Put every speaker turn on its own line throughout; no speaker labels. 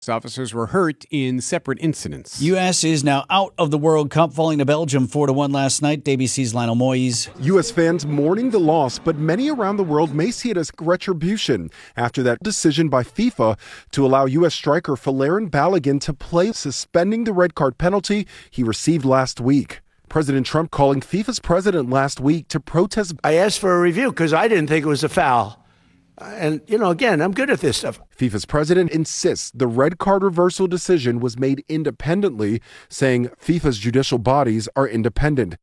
Officers were hurt in separate incidents.
U.S. is now out of the World Cup, falling to Belgium 4-1 last night. ABC's Lionel Moyes.
U.S. fans mourning the loss, but many around the world may see it as retribution after that decision by FIFA to allow U.S. striker Folarin Balogun to play, suspending the red card penalty he received last week. President Trump calling FIFA's president last week to protest.
I asked for a review because I didn't think it was a foul. And, again, I'm good at this stuff.
FIFA's president insists the red card reversal decision was made independently, saying FIFA's judicial bodies are independent.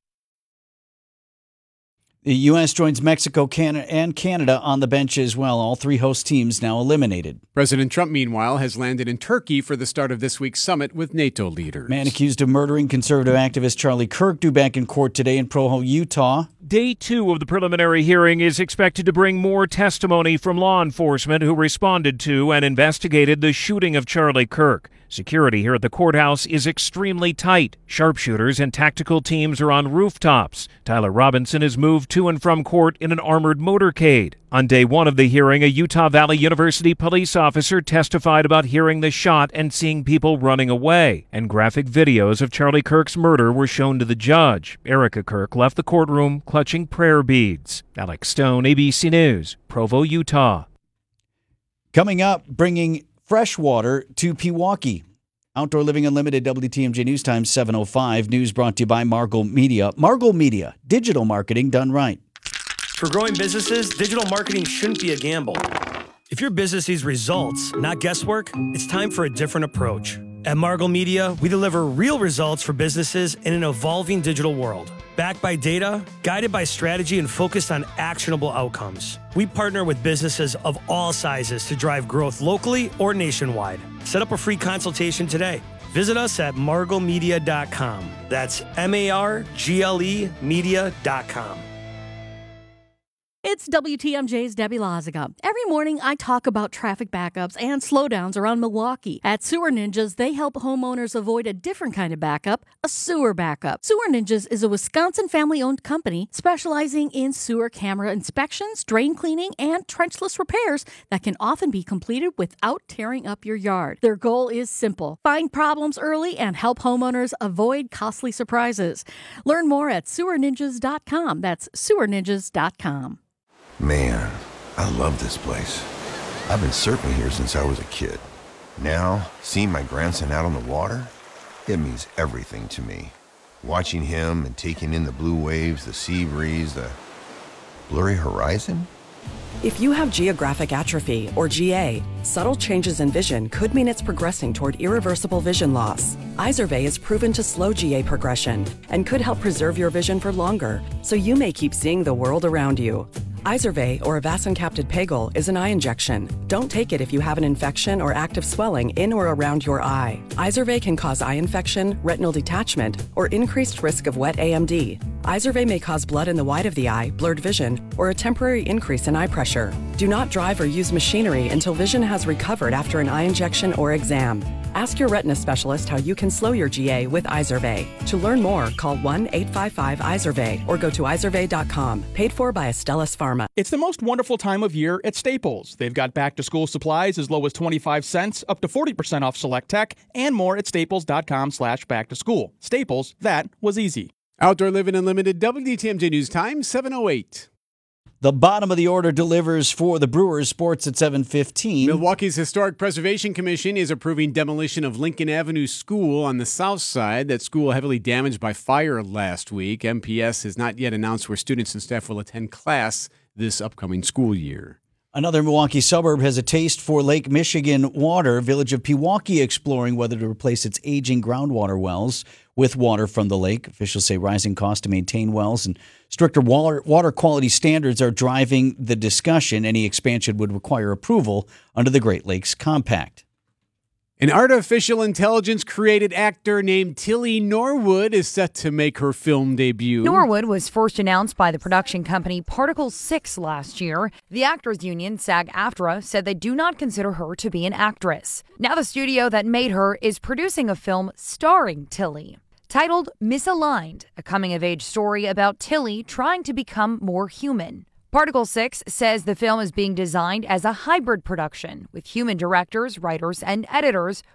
The U.S. joins Mexico and Canada on the bench as well. All three host teams now eliminated.
President Trump, meanwhile, has landed in Turkey for the start of this week's summit with NATO leaders.
Man accused of murdering conservative activist Charlie Kirk due back in court today in Provo, Utah.
Day 2 of the preliminary hearing is expected to bring more testimony from law enforcement who responded to and investigated the shooting of Charlie Kirk. Security here at the courthouse is extremely tight. Sharpshooters and tactical teams are on rooftops. Tyler Robinson is moved to and from court in an armored motorcade. On day 1 of the hearing, a Utah Valley University police officer testified about hearing the shot and seeing people running away. And graphic videos of Charlie Kirk's murder were shown to the judge. Erica Kirk left the courtroom clutching prayer beads. Alex Stone, ABC News, Provo, Utah.
Coming up, bringing fresh water to Pewaukee. Outdoor Living Unlimited, WTMJ News Time 7:05. News brought to you by Margot Media. Margot Media, digital marketing done right.
For growing businesses, digital marketing shouldn't be a gamble. If your business needs results, not guesswork, it's time for a different approach. At Margot Media, we deliver real results for businesses in an evolving digital world. Backed by data, guided by strategy, and focused on actionable outcomes. We partner with businesses of all sizes to drive growth locally or nationwide. Set up a free consultation today. Visit us at margotmedia.com. That's MARGLE media.com.
It's WTMJ's Debbie Loziga. Every morning, I talk about traffic backups and slowdowns around Milwaukee. At Sewer Ninjas, they help homeowners avoid a different kind of backup, a sewer backup. Sewer Ninjas is a Wisconsin family-owned company specializing in sewer camera inspections, drain cleaning, and trenchless repairs that can often be completed without tearing up your yard. Their goal is simple: find problems early and help homeowners avoid costly surprises. Learn more at sewerninjas.com. That's sewerninjas.com.
Man, I love this place. I've been surfing here since I was a kid. Now, seeing my grandson out on the water, it means everything to me. Watching him and taking in the blue waves, the sea breeze, the blurry horizon.
If you have geographic atrophy, or GA, subtle changes in vision could mean it's progressing toward irreversible vision loss. Izervay is proven to slow GA progression and could help preserve your vision for longer, so you may keep seeing the world around you. Izervay, or avacincaptad pegol, is an eye injection. Don't take it if you have an infection or active swelling in or around your eye. Izervay can cause eye infection, retinal detachment, or increased risk of wet AMD. Izervay may cause blood in the white of the eye, blurred vision, or a temporary increase in eye pressure. Do not drive or use machinery until vision has recovered after an eye injection or exam. Ask your retina specialist how you can slow your GA with Izervay. To learn more, call 1-855-IZERVAY or go to izervay.com. Paid for by Astellas Pharma.
It's the most wonderful time of year at Staples. They've got back-to-school supplies as low as 25 cents, up to 40% off select tech, and more at staples.com/back-to-school. Staples, that was easy.
Outdoor Living Unlimited, WTMJ News Time 7:08.
The bottom of the order delivers for the Brewers. Sports at 7:15.
Milwaukee's Historic Preservation Commission is approving demolition of Lincoln Avenue School on the south side. That school heavily damaged by fire last week. MPS has not yet announced where students and staff will attend class this upcoming school year.
Another Milwaukee suburb has a taste for Lake Michigan water. Village of Pewaukee exploring whether to replace its aging groundwater wells with water from the lake. Officials say rising costs to maintain wells and stricter water quality standards are driving the discussion. Any expansion would require approval under the Great Lakes Compact.
An artificial intelligence-created actor named Tilly Norwood is set to make her film debut.
Norwood was first announced by the production company Particle 6 last year. The actors union, SAG-AFTRA, said they do not consider her to be an actress. Now the studio that made her is producing a film starring Tilly. Titled Misaligned, a coming-of-age story about Tilly trying to become more human. Particle 6 says the film is being designed as a hybrid production with human directors, writers, and editors